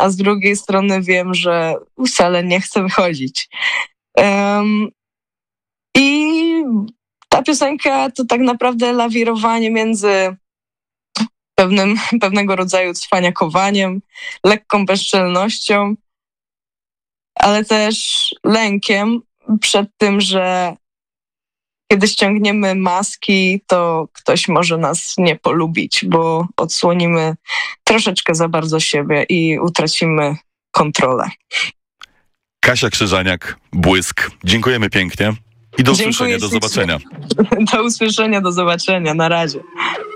a z drugiej strony wiem, że wcale nie chcę wychodzić. I ta piosenka to tak naprawdę lawirowanie między pewnego rodzaju cwaniakowaniem, lekką bezczelnością, ale też lękiem przed tym, że kiedy ściągniemy maski, to ktoś może nas nie polubić, bo odsłonimy troszeczkę za bardzo siebie i utracimy kontrolę. Kasia Krzyżaniak, Błysk. Dziękujemy pięknie i do usłyszenia, do zobaczenia. Do usłyszenia, do zobaczenia. Na razie.